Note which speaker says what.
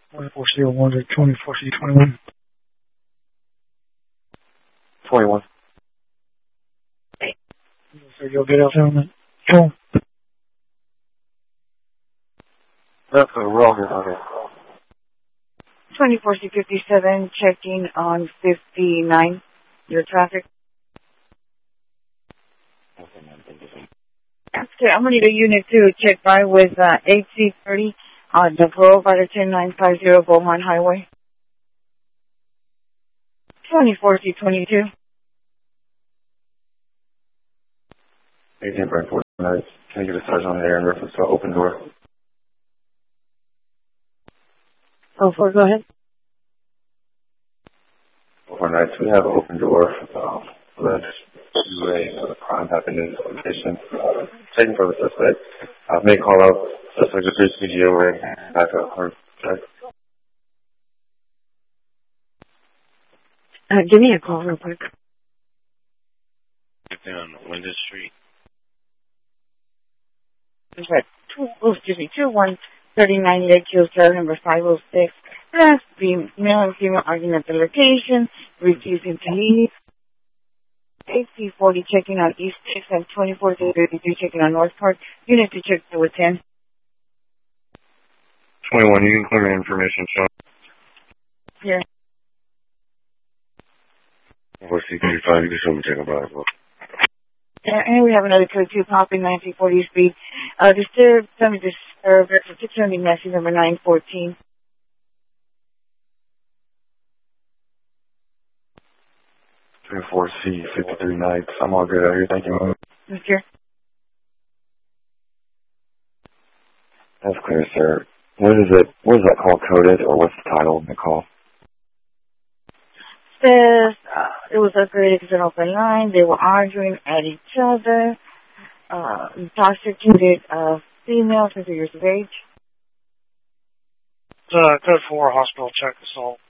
Speaker 1: 24C01 to 24C21.
Speaker 2: 21.
Speaker 1: So you'll get out there on the phone.
Speaker 2: That's a wrong number.
Speaker 3: 24C57, checking on 59, your traffic. Okay, I'm going to need a unit to check by with 8C30 on the provider 10950 Beaumont Highway. 24C22.
Speaker 2: 18 Brent 40 minutes. Can you give a sergeant on the air in reference to open door?
Speaker 3: Oh, four, go ahead.
Speaker 2: Overnight, we have open door. That's a crime happened in this location. Taken for the suspect. May call out suspect to 3 CGO ring. Back up her check.
Speaker 3: Give me a call real quick.
Speaker 4: On Windows Street.
Speaker 3: Okay. 2139 Lake Hill, cell number 506. That's the male and female arguing at the location, refusing to leave. 8C40 checking on East 6 and 24C32 checking on North Park. Unit to check with 10.
Speaker 2: 21, you can clear me information, so.
Speaker 3: Here.
Speaker 2: 4C35, you can show me check about it.
Speaker 3: And we have another code 2 popping 1940 speed. Disturb, semi-disturb, particularly message number 914.
Speaker 2: 4C53 nights. I'm all good out here. Thank you.
Speaker 3: Mister?
Speaker 2: That's clear, sir. What is that call coded, or what's the title of the call?
Speaker 3: Says it was upgraded to an open line. They were arguing at each other. Intoxicated female, 50 years of age.
Speaker 1: Code 4, hospital check assault.